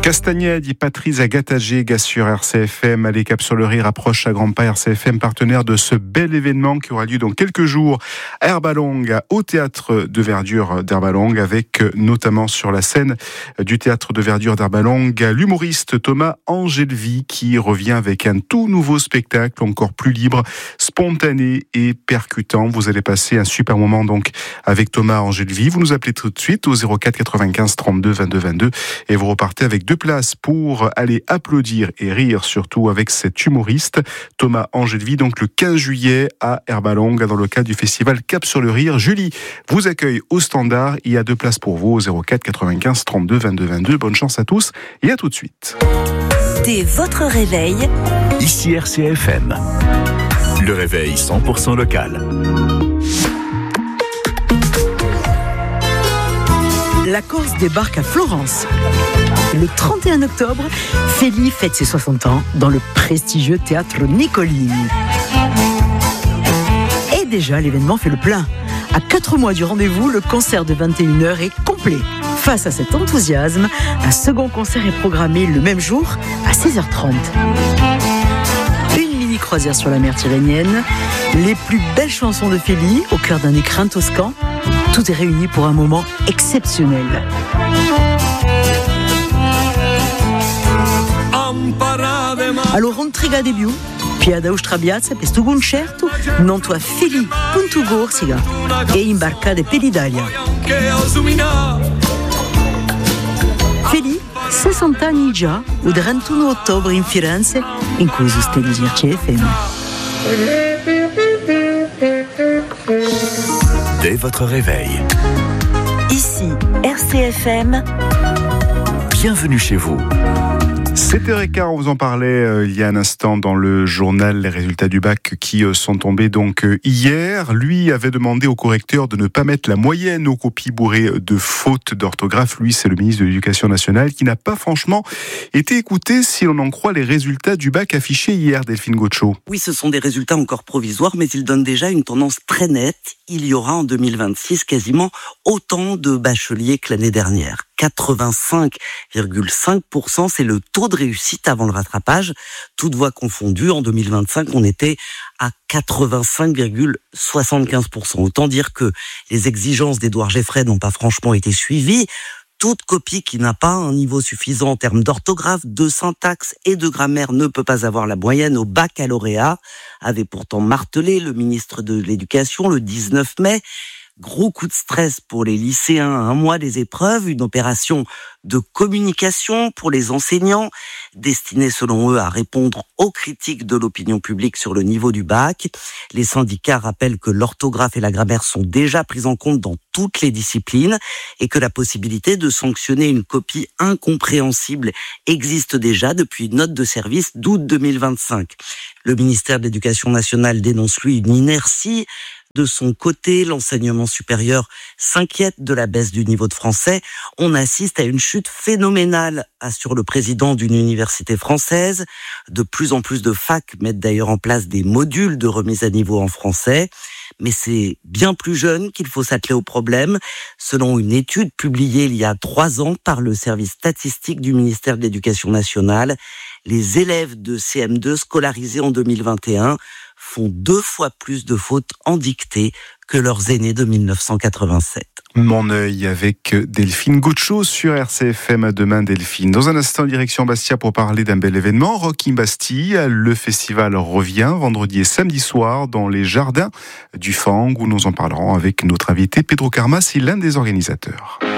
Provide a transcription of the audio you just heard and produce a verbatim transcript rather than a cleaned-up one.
Castagnette, dit Patrice Agatagé, gars sur R C F M. Allez, Cap sur le Rire approche à grands pas. R C F M, partenaire de ce bel événement qui aura lieu dans quelques jours à Herbalongue, au théâtre de verdure d'Herbalongue, avec notamment sur la scène du théâtre de verdure d'Herbalongue, l'humoriste Thomas Angelvi qui revient avec un tout nouveau spectacle, encore plus libre, spontané et percutant. Vous allez passer un super moment donc avec Thomas Angelvi. Vous nous appelez tout de suite au zéro quatre quatre-vingt-quinze trente-deux vingt-deux vingt-deux et vous repartez avec deux places pour aller applaudir et rire, surtout avec cet humoriste Thomas Angelvi, donc le quinze juillet à Herbalongue, dans le cadre du festival Cap sur le Rire. Julie vous accueille au standard. Il y a deux places pour vous au zéro quatre quatre-vingt-quinze trente-deux vingt-deux vingt-deux. Bonne chance à tous et à tout de suite. Dès votre réveil, ici R C F M, le réveil cent pour cent local. La Corse débarque à Florence. Le trente et un octobre, Feli fête ses soixante ans dans le prestigieux théâtre Nicolini. Et déjà, l'événement fait le plein. À quatre mois du rendez-vous, le concert de vingt et une heures est complet. Face à cet enthousiasme, un second concert est programmé le même jour à seize heures trente. Une mini-croisière sur la mer Tyrrhénienne, les plus belles chansons de Feli au cœur d'un écrin toscan. Tout est réuni pour un moment exceptionnel. Alors intriga de più, piada ustrabiazza per sto concerto, non tua Feli punto Corsica e imbarcate per l'Italia. Feli, sessanta anni già, il trentuno ottobre in Firenze, in cui sostiene R C F M. Dès votre réveil. Ici, R C F M. Bienvenue chez vous. sept heures quinze, on vous en parlait euh, il y a un instant dans le journal, les résultats du bac qui euh, sont tombés donc euh, hier. Lui avait demandé au correcteur de ne pas mettre la moyenne aux copies bourrées de fautes d'orthographe. Lui, c'est le ministre de l'Éducation nationale qui n'a pas franchement été écouté si l'on en croit les résultats du bac affichés hier, Delphine Gaucho. Oui, ce sont des résultats encore provisoires, mais ils donnent déjà une tendance très nette. Il y aura en deux mille vingt-six quasiment autant de bacheliers que l'année dernière. quatre-vingt-cinq virgule cinq pour cent, c'est le taux de réussite avant le rattrapage. Toutes voies confondues, en deux mille vingt-cinq, on était à quatre-vingt-cinq virgule soixante-quinze pour cent. Autant dire que les exigences d'Édouard Geffray n'ont pas franchement été suivies. Toute copie qui n'a pas un niveau suffisant en termes d'orthographe, de syntaxe et de grammaire ne peut pas avoir la moyenne au baccalauréat, avait pourtant martelé le ministre de l'Éducation le dix-neuf mai. Gros coup de stress pour les lycéens à un mois des épreuves, une opération de communication pour les enseignants, destinée selon eux à répondre aux critiques de l'opinion publique sur le niveau du bac. Les syndicats rappellent que l'orthographe et la grammaire sont déjà prises en compte dans toutes les disciplines et que la possibilité de sanctionner une copie incompréhensible existe déjà depuis une note de service d'août deux mille vingt-cinq. Le ministère de l'Éducation nationale dénonce lui une inertie. De son côté, l'enseignement supérieur s'inquiète de la baisse du niveau de français. On assiste à une chute phénoménale, assure le président d'une université française. De plus en plus de facs mettent d'ailleurs en place des modules de remise à niveau en français. Mais c'est bien plus jeune qu'il faut s'atteler au problème. Selon une étude publiée il y a trois ans par le service statistique du ministère de l'Éducation nationale, les élèves de C M deux scolarisés en deux mille vingt et un font deux fois plus de fautes en dictée que leurs aînés de mille neuf cent quatre-vingt-sept. Mon œil avec Delphine Gaucho sur R C F M. À demain, Delphine. Dans un instant, direction Bastia pour parler d'un bel événement. Rock in Bastille, le festival revient vendredi et samedi soir dans les jardins du Fang, où nous en parlerons avec notre invité Pedro Carmas, l'un des organisateurs.